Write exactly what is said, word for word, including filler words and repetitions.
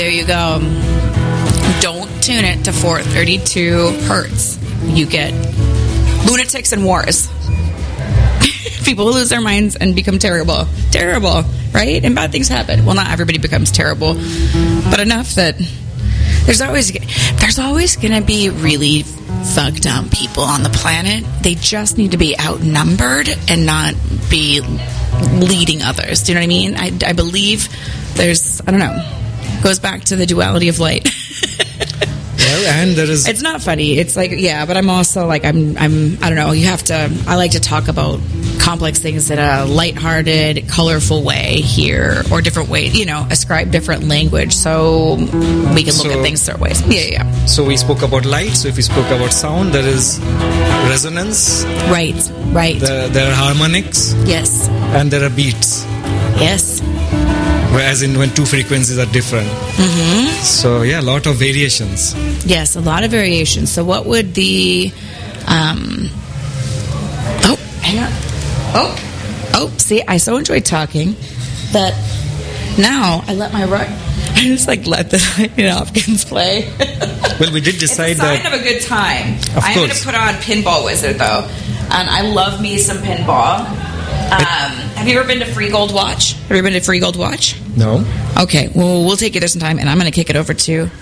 There you go. Don't tune it to four thirty-two hertz. You get lunatics and wars. People lose their minds and become terrible. Terrible, right? And bad things happen. Well, not everybody becomes terrible, but enough that there's always there's always going to be really fucked up people on the planet. They just need to be outnumbered and not be leading others. Do you know what I mean? I, I believe there's, I don't know, goes back to the duality of light. Well, and there is... It's not funny. It's like, yeah, but I'm also like, I'm, I'm, I don't know, you have to, I like to talk about complex things in a lighthearted, colorful way here, or different ways, you know, ascribe different language so we can look So- at things certain ways. Yeah, yeah. So we spoke about light. So if we spoke about sound, there is resonance, Right, right. there, there are harmonics, Yes, and there are beats. yes. As in when two frequencies are different. Mm-hmm. So yeah, a lot of variations. Yes, a lot of variations. So what would the, um, oh, hang on. Oh, oh, see, I so enjoy talking that now I let my rug, I just like let the, you know, Hopkins play. Well, we did decide It's a sign that... of a good time. Of I'm going course. to put on Pinball Wizard, though. And I love me some pinball. Um, have you ever been to Free Gold Watch? Have you ever been to Free Gold Watch? No. Okay, well, we'll take you there sometime, and I'm going to kick it over to